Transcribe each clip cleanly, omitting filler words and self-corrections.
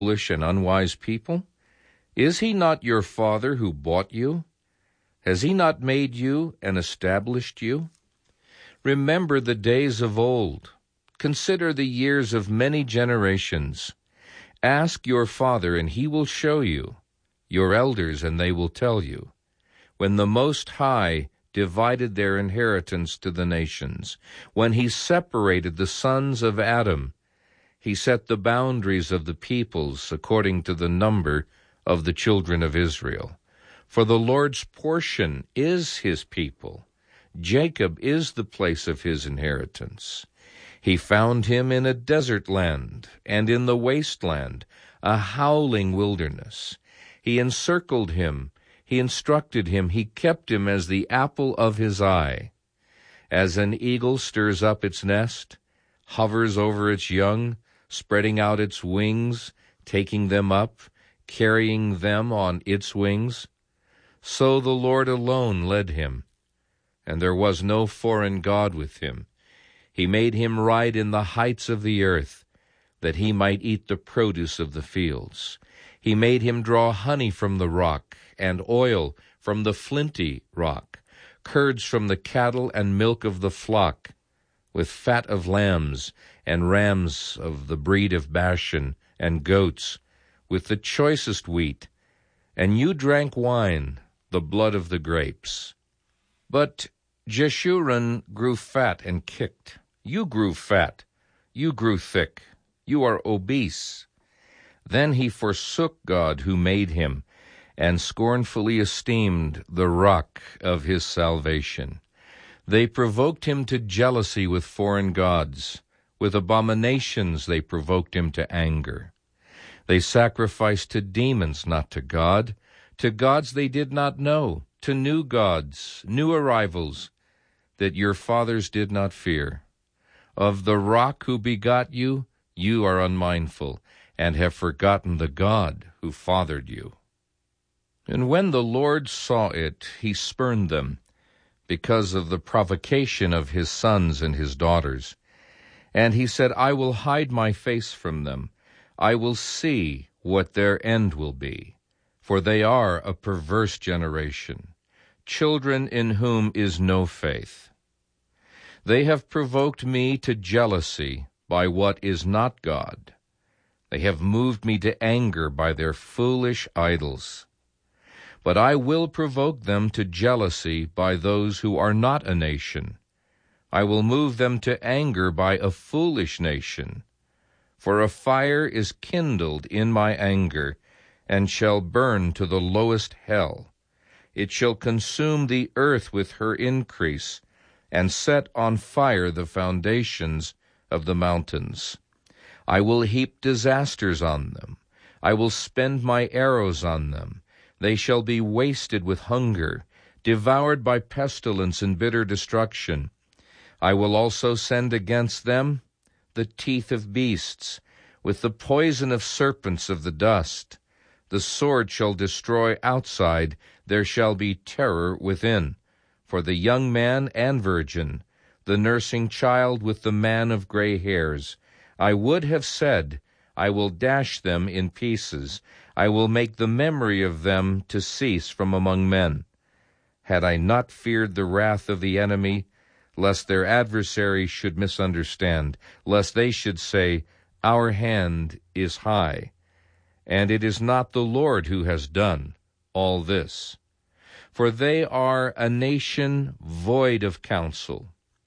foolish and unwise people? Is he not your father who bought you? Has he not made you and established you? Remember the days of old. Consider the years of many generations. Ask your father, and he will show you, your elders, and they will tell you. When the Most High divided their inheritance to the nations, when he separated the sons of Adam, he set the boundaries of the peoples according to the number of the children of Israel. For the Lord's portion is his people. Jacob is the place of his inheritance. He found him in a desert land, and in the wasteland, a howling wilderness. He encircled him, he instructed him, he kept him as the apple of his eye. As an eagle stirs up its nest, hovers over its young, spreading out its wings, taking them up, carrying them on its wings, so the Lord alone led him, and there was no foreign God with him. He made him ride in the heights of the earth, that he might eat the produce of the fields. He made him draw honey from the rock, and oil from the flinty rock, curds from the cattle and milk of the flock, with fat of lambs and rams of the breed of Bashan, and goats, with the choicest wheat. And you drank wine, the blood of the grapes. But Jeshurun grew fat and kicked. You grew fat, you grew thick, you are obese. Then he forsook God who made him, and scornfully esteemed the rock of his salvation. They provoked him to jealousy with foreign gods. With abominations they provoked him to anger. They sacrificed to demons, not to gods they did not know, to new gods, new arrivals, that your fathers did not fear. Of the rock who begot you, you are unmindful, and have forgotten the God who fathered you. And when the Lord saw it, he spurned them, because of the provocation of his sons and his daughters. And he said, I will hide my face from them. I will see what their end will be. For they are a perverse generation, children in whom is no faith. They have provoked me to jealousy by what is not God. They have moved me to anger by their foolish idols. But I will provoke them to jealousy by those who are not a nation. I will move them to anger by a foolish nation. For a fire is kindled in my anger, and shall burn to the lowest hell. It shall consume the earth with her increase, and set on fire the foundations of the mountains. I will heap disasters on them. I will spend my arrows on them. They shall be wasted with hunger, devoured by pestilence and bitter destruction. I will also send against them the teeth of beasts, with the poison of serpents of the dust. The sword shall destroy outside, there shall be terror within. For the young man and virgin, the nursing child with the man of gray hairs, I would have said, I will dash them in pieces. I will make the memory of them to cease from among men. Had I not feared the wrath of the enemy, lest their adversaries should misunderstand, lest they should say, Our hand is high, and it is not the Lord who has done all this. For they are a nation void of counsel,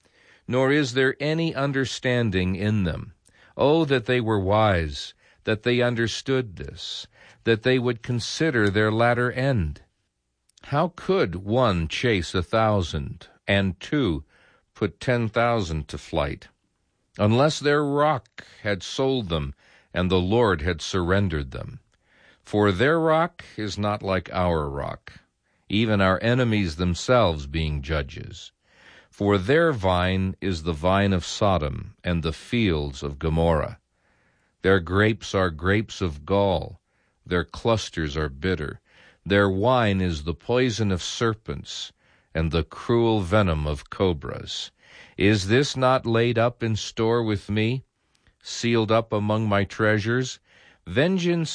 nor is there any understanding in them. Oh, that they were wise, that they understood this, that they would consider their latter end. How could one chase 1,000, and two put 10,000 to flight, unless their rock had sold them, and the Lord had surrendered them? For their rock is not like our rock, even our enemies themselves being judges. For their vine is the vine of Sodom, and the fields of Gomorrah. Their grapes are grapes of gall, their clusters are bitter. Their wine is the poison of serpents, and the cruel venom of cobras. Is this not laid up in store with me, sealed up among my treasures? Vengeance